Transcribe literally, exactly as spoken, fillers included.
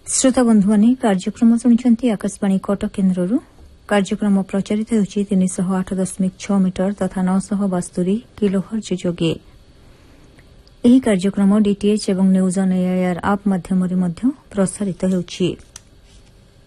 श्रोता बंधु माने कार्यक्रम शुणुंट आकाशवाणी कटक केन्द्र कार्यक्रम प्रचारित होउछि तीन सौ आठ दशमिक छह मीटर तथा नौ सौ बास्तुरी किलोहर्ट्ज जोगे। ଏହି କାର୍ଯ୍ୟକ୍ରମ ଡିଟିଏଚ୍ ଏବଂ ନ୍ୟୁଜ୍ ଅନ୍ ଏଆଇଆର୍ ଆପ୍ ମାଧ୍ୟମରେ ମଧ୍ୟ ପ୍ରସାରିତ ହେଉଛି।